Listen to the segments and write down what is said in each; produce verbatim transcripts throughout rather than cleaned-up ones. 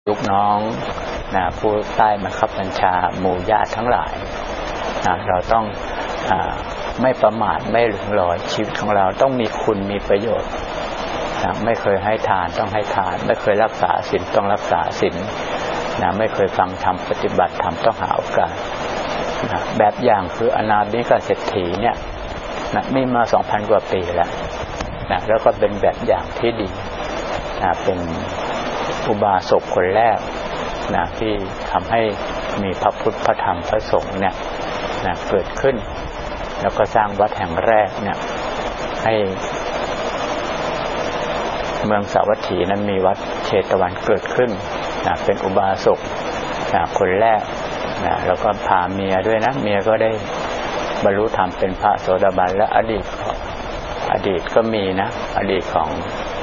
ลูกน้องนะผู้ใต้บังคับบัญชาหมู่ญาติทั้งหลายนะเราต้องอ่าไม่ประมาทไม่หลงลอยชีวิตของเราต้องมีคุณมีประโยชน์นะไม่เคยให้ทานต้องให้ทานไม่เคยรักษาศีลต้องรักษาศีลนะไม่เคยฟังธรรมปฏิบัติธรรมต้องหาโอกาสนะแบบอย่างคืออนาบิกเศรษฐีเนี่ยนะมีมา สองพัน กว่าปีแล้วนะแล้วก็เป็นแบบอย่างที่ดีนะเป็นอุบาสกคนแรกนะที่ทำให้มีพระพุทธพระธรรมพระสงฆ์เนี่ยนะเกิดขึ้นแล้วก็สร้างวัดแห่งแรกเนี่ยให้เมืองสาวัตถีนั้นมีวัดเชตวันเกิดขึ้นนะเป็นอุบาสกนะคนแรกนะแล้วก็พาเมียด้วยนะเมียก็ได้บรรลุธรรมเป็นพระโสดาบันและอดีตอดีตก็มีนะอดีตของ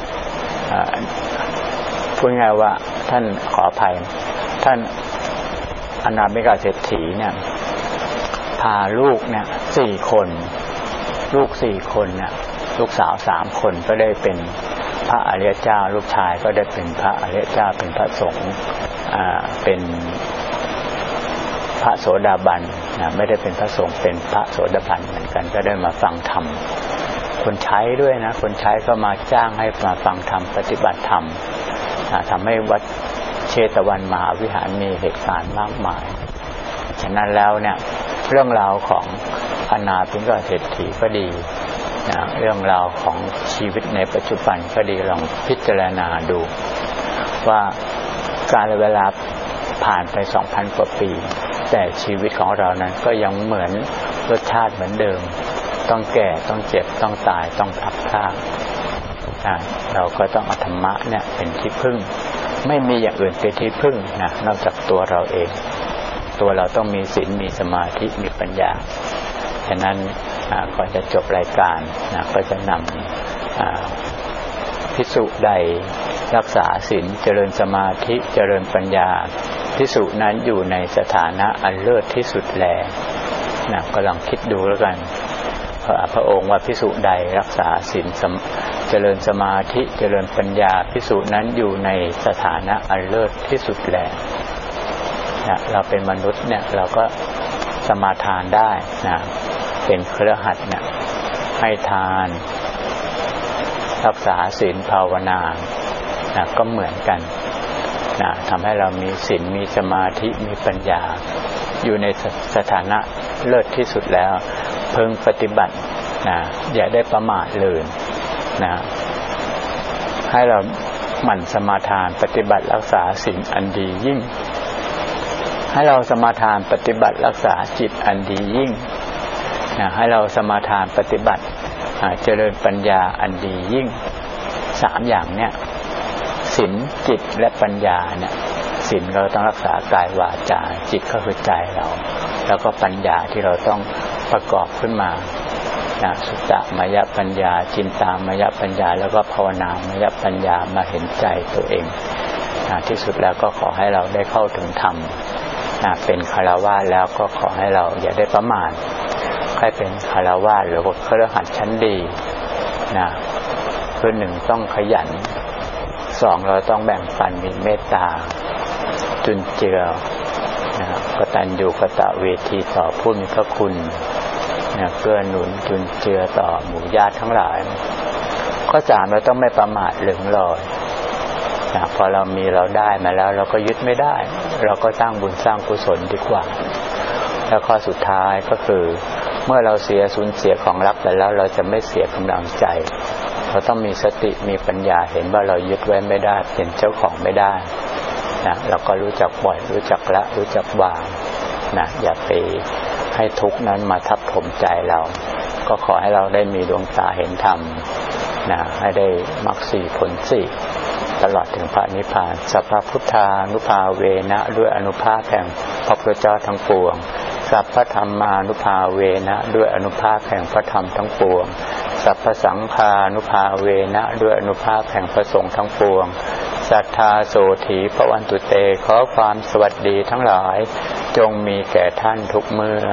พูดง่ายว่าท่านขออภัยท่านอนาบิกเศรษฐีเนี่ยพาลูกเนี่ยสี่คนลูกสี่คนเนี่ยลูกสาวสามคนก็ได้เป็นพระอริยเจ้าลูกชายก็ได้เป็นพระอริยเจ้าเป็นพระสงฆ์อ่าเป็นพระโสดาบันนะไม่ได้เป็นพระสงฆ์เป็นพระโสดาบันเหมือนกันก็ได้มาฟังธรรมคนใช้ด้วยนะคนใช้ก็มาจ้างให้มาฟังธรรมปฏิบัติธรรมทำให้วัดเชตวันมหาวิหารมีเหตุการณ์มากมายฉะนั้นแล้วเนี่ยเรื่องราวของอนาบิกเศรษฐีก็ดีนะเรื่องราวของชีวิตในปัจจุบันก็ดีลองพิจารณาดูว่าการเวลาผ่านไป สองพัน กว่าปีแต่ชีวิตของเรานั้นก็ยังเหมือนรสชาติเหมือนเดิมต้องแก่ต้องเจ็บต้องตายต้องพลัดพรากเราก็ต้องเอาธรรมะเนี่ยเป็นที่พึ่งไม่มีอย่างอื่นเป็นที่พึ่งนะนอกจากตัวเราเองตัวเราต้องมีศีลมีสมาธิมีปัญญาฉะนั้นก่อนจะจบรายการนะก็จะนำภิกษุใดรักษาศีลเจริญสมาธิเจริญปัญญาภิกษุนั้นอยู่ในสถานะอันเลิศที่สุดแลนะก็ลองคิดดูแล้วกันพระองค์ว่าภิกษุใดรักษาศีลเจริญสมาธิเจริญปัญญาภิกษุนั้นอยู่ในสถานะอันเลิศที่สุดแลนะเราเป็นมนุษย์เนี่ยเราก็สมาทานได้นะเป็นคฤหัสถ์เนี่ยให้ทานรักษาศีลภาวนานะก็เหมือนกันนะทำให้เรามีศีลมีสมาธิมีปัญญาอยู่ในสถานะเลิศที่สุดแล้วเพิ่งปฏิบัตินะอย่าได้ประมาทเลยนะให้เราหมั่นสมาทานปฏิบัติรักษาศีลอันดียิ่งให้เราสมาทานปฏิบัติรักษาจิตอันดียิ่งนะให้เราสมาทานปฏิบัติเจริญปัญญาอันดียิ่งสามอย่างเนี่ยศีลจิตและปัญญาเนี่ยศีลเราต้องรักษากายวาจาจิตก็คือใจเราแล้วก็ปัญญาที่เราต้องประกอบขึ้นมานะสุตตมยปัญญาจินตามยปัญญาแล้วก็ภาวนามยปัญญามาเห็นใจตัวเองนะที่สุดแล้วก็ขอให้เราได้เข้าถึงธรรมนะเป็นฆราวาสแล้วก็ขอให้เราอย่าได้ประมาทให้เป็นฆราวาสหรือว่าคฤหัสถ์ชั้นดีนะคือหนึ่งต้องขยันสองเราต้องแบ่งปันมีเมตตาจุนเจือนะกตัญญูกตเวทีต่อผู้มีพระคุณนะเกื้อหนุนจุนเจือต่อหมู่ญาติทั้งหลายข้อสามเราต้องไม่ประมาทหลงลอยนะพอเรามีเราได้มาแล้วเราก็ยึดไม่ได้เราก็สร้างบุญสร้างกุศลดีกว่าแล้วข้อสุดท้ายก็คือเมื่อเราเสียสูญเสียของรักไปแล้วเราจะไม่เสียกำลังใจเราต้องมีสติมีปัญญาเห็นว่าเรายึดไว้ไม่ได้เป็นเจ้าของไม่ได้นะเราก็รู้จักปล่อยรู้จักละรู้จักวางนะอย่าไปให้ทุกข์นั้นมาทับถมใจเราก็ขอให้เราได้มีดวงตาเห็นธรรมนะให้ได้มรรคสี่ผลสี่ตลอดถึงพระนิพพานสัพพพุทธานุภาเวนะด้วยอนุภาพแห่งพระพุทธเจ้าทั้งปวงสัพพธรรมานุภาเวนะด้วยอนุภาพแห่งพระธรรมทั้งปวงสัพพสังฆานุภาเวนะด้วยอนุภาพแห่งพระสงฆ์ทั้งปวงสัทธาโสถีภวันตุเตขอความสวัสดีทั้งหลายจงมีแก่ท่านทุกเมื่อ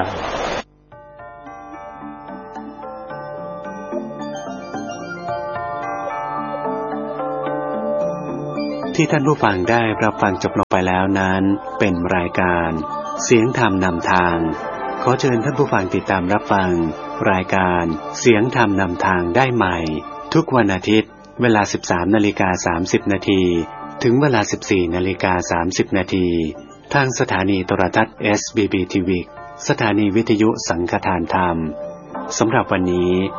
ที่ท่านผู้ฟังได้รับฟังจบลงไปแล้วนั้นเป็นรายการเสียงธรรมนำทางขอเชิญท่านผู้ฟังติดตามรับฟังรายการเสียงธรรมนำทางได้ใหม่ทุกวันอาทิตย์เวลา สิบสามนาฬิกาสามสิบนาที ถึงเวลา สิบสี่นาฬิกาสามสิบนาทีทางสถานีโทรทัศน์ เอส บี บี ที วี สถานีวิทยุสังฆทานธรรมสำหรับวันนี้